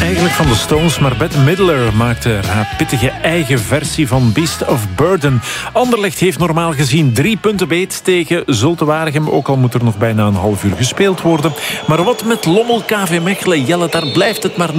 Eigenlijk van de Stones, maar Bette Midler maakte haar pittige eigen versie van Beast of Burden. Anderlecht heeft normaal gezien 3 punten beet tegen Zulte Waregem, ook al moet er nog bijna een half uur gespeeld worden. Maar wat met Lommel KV Mechelen? Jelle, daar blijft het maar 0-0.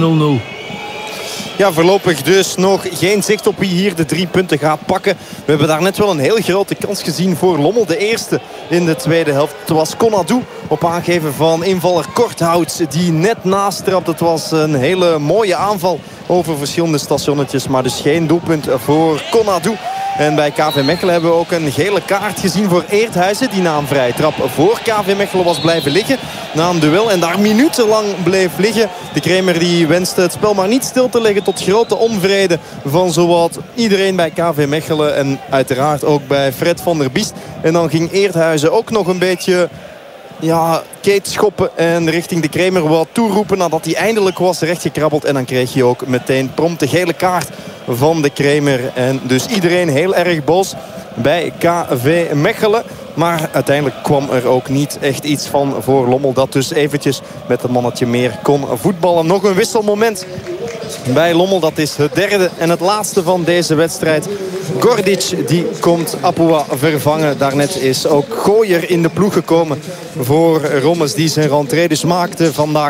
Ja, voorlopig dus nog geen zicht op wie hier de 3 punten gaat pakken. We hebben daar net wel een heel grote kans gezien voor Lommel. De eerste in de tweede helft. Het was Konadou op aangeven van invaller Korthout die net naast trapte. Het was een hele mooie aanval over verschillende stationnetjes. Maar dus geen doelpunt voor Konadou. En bij KV Mechelen hebben we ook een gele kaart gezien voor Eerthuizen. Die na een vrije trap voor KV Mechelen was blijven liggen. Na een duel en daar minutenlang bleef liggen. De Kremer die wenste het spel maar niet stil te leggen. Tot grote onvrede van zowat iedereen bij KV Mechelen. En uiteraard ook bij Fred van der Biest. En dan ging Eerthuizen ook nog een beetje... Keet schoppen en richting de Kremer wat toeroepen nadat hij eindelijk was rechtgekrabbeld. En dan kreeg je ook meteen prompt de gele kaart van de Kremer. En dus iedereen heel erg boos bij KV Mechelen. Maar uiteindelijk kwam er ook niet echt iets van voor Lommel. Dat dus eventjes met een mannetje meer kon voetballen. Nog een wisselmoment bij Lommel. Dat is het derde en het laatste van deze wedstrijd. Gordic die komt Apua vervangen. Daarnet is ook Gooier in de ploeg gekomen voor Rommes. Die zijn rentree dus maakte vandaag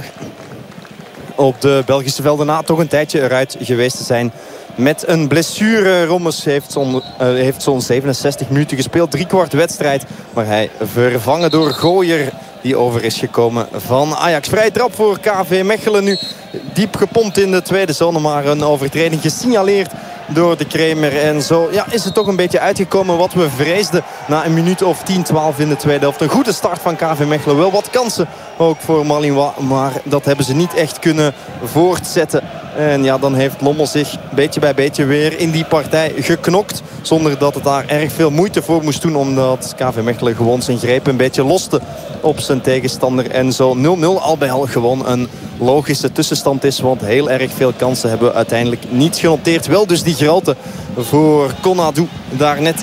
op de Belgische velden. Na toch een tijdje eruit geweest te zijn met een blessure. Rommes heeft zo'n 67 minuten gespeeld. 3/4 wedstrijd. Maar hij vervangen door Gooier die over is gekomen van Ajax. Vrij trap voor KV Mechelen nu. Diep gepompt in de tweede zone. Maar een overtreding gesignaleerd door de Kremer. En zo is het toch een beetje uitgekomen wat we vreesden. Na een minuut of 10, 12 in de tweede helft. Een goede start van KV Mechelen. Wel wat kansen ook voor Malinois. Maar dat hebben ze niet echt kunnen voortzetten. En dan heeft Lommel zich beetje bij beetje weer in die partij geknokt. Zonder dat het daar erg veel moeite voor moest doen. Omdat KV Mechelen gewoon zijn greep een beetje loste op zijn tegenstander. En zo 0-0 al bij al gewoon een logische tussenstand is. Want heel erg veel kansen hebben we uiteindelijk niet genoteerd. Wel dus die grote voor Konadou daarnet.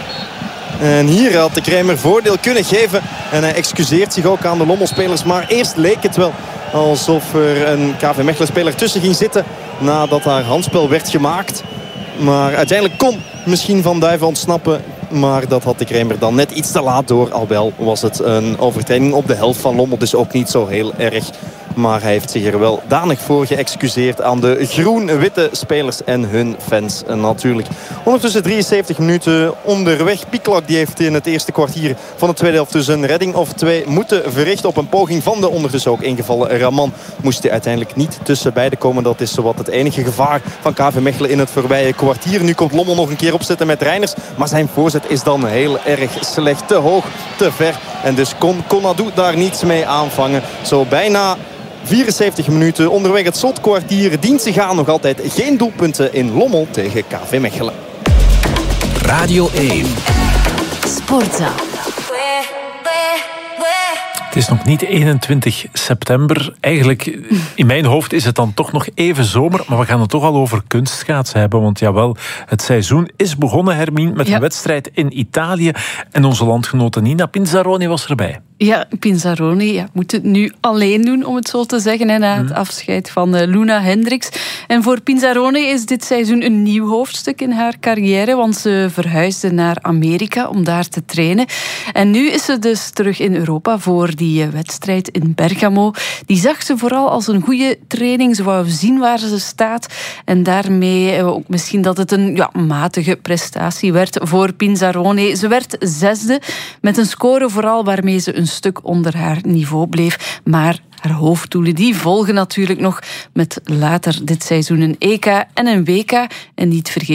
En hier had de Kremer voordeel kunnen geven. En hij excuseert zich ook aan de Lommelspelers. Maar eerst leek het wel alsof er een KV Mechelen-speler tussen ging zitten nadat haar handspel werd gemaakt. Maar uiteindelijk kon misschien Van Duiven ontsnappen. Maar dat had de Kremer dan net iets te laat door. Al wel was het een overtreding op de helft van Lommel. Dus ook niet zo heel erg. Maar hij heeft zich er wel danig voor geëxcuseerd aan de groen-witte spelers en hun fans natuurlijk. Ondertussen 73 minuten onderweg. Pieklak die heeft in het eerste kwartier van de tweede helft dus een redding of 2 moeten verrichten op een poging van de ondertussen ook ingevallen Raman. Moest hij uiteindelijk niet tussen beiden komen. Dat is zowat het enige gevaar van KV Mechelen in het voorbije kwartier. Nu komt Lommel nog een keer opzetten met Reiners. Maar zijn voorzet is dan heel erg slecht. Te hoog, te ver. En dus kon Konadou daar niets mee aanvangen. Zo bijna 74 minuten onderweg het slotkwartier. Diensten gaan nog altijd geen doelpunten in Lommel tegen KV Mechelen. Radio 1. Sportza. Het is nog niet 21 september. Eigenlijk, in mijn hoofd is het dan toch nog even zomer. Maar we gaan het toch al over kunstschaatsen hebben. Want jawel, het seizoen is begonnen, Hermine, met een wedstrijd in Italië. En onze landgenote Nina Pinzaroni was erbij. Ja, Pinzaroni moet het nu alleen doen, om het zo te zeggen, na het afscheid van Luna Hendricks. En voor Pinzaroni is dit seizoen een nieuw hoofdstuk in haar carrière, want ze verhuisde naar Amerika om daar te trainen. En nu is ze dus terug in Europa voor die wedstrijd in Bergamo. Die zag ze vooral als een goede training. Ze wou zien waar ze staat. En daarmee ook misschien dat het een matige prestatie werd voor Pinzaroni. Ze werd 6e met een score vooral waarmee ze een stuk onder haar niveau bleef. Maar haar hoofddoelen die volgen natuurlijk nog met later dit seizoen een EK en een WK. En niet vergeten